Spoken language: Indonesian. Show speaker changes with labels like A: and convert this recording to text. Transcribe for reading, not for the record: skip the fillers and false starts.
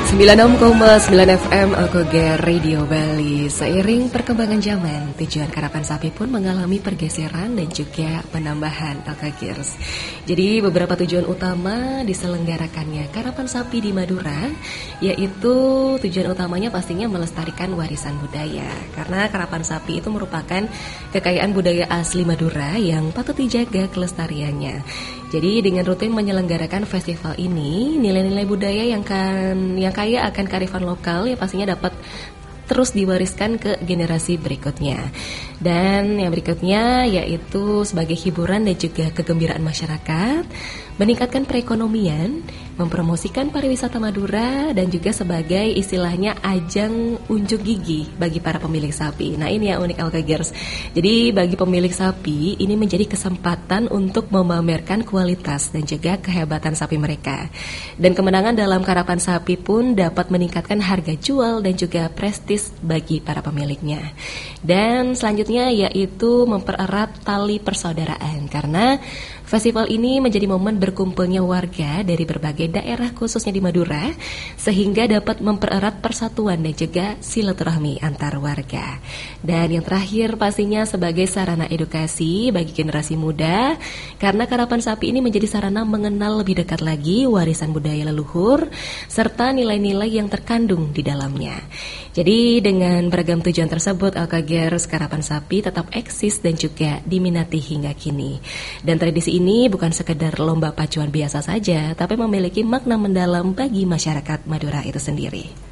A: 96,9 FM Alkoger Radio Bali. Seiring perkembangan zaman, tujuan karapan sapi pun mengalami pergeseran dan juga penambahan Alkogers. Jadi beberapa tujuan utama diselenggarakannya karapan sapi di Madura, yaitu tujuan utamanya pastinya melestarikan warisan budaya. Karena karapan sapi itu merupakan kekayaan budaya asli Madura yang patut dijaga kelestariannya. Jadi dengan rutin menyelenggarakan festival ini, nilai-nilai budaya yang kaya akan kearifan lokal ya pastinya dapat terus diwariskan ke generasi berikutnya. Dan yang berikutnya yaitu sebagai hiburan dan juga kegembiraan masyarakat, meningkatkan perekonomian, mempromosikan pariwisata Madura, dan juga sebagai istilahnya ajang unjuk gigi bagi para pemilik sapi. Nah ini yang unik Alkogers. Jadi bagi pemilik sapi ini menjadi kesempatan untuk memamerkan kualitas dan juga kehebatan sapi mereka. Dan kemenangan dalam karapan sapi pun dapat meningkatkan harga jual dan juga prestis bagi para pemiliknya. Dan selanjutnya yaitu mempererat tali persaudaraan, karena festival ini menjadi momen berkumpulnya warga dari berbagai daerah khususnya di Madura, sehingga dapat mempererat persatuan dan juga silaturahmi antar warga. Dan yang terakhir pastinya sebagai sarana edukasi bagi generasi muda, karena karapan sapi ini menjadi sarana mengenal lebih dekat lagi warisan budaya leluhur serta nilai-nilai yang terkandung di dalamnya. Jadi dengan beragam tujuan tersebut, Alkogers karapan sapi tetap eksis dan juga diminati hingga kini. Dan tradisi ini bukan sekedar lomba pacuan biasa saja, tapi memiliki makna mendalam bagi masyarakat Madura itu sendiri.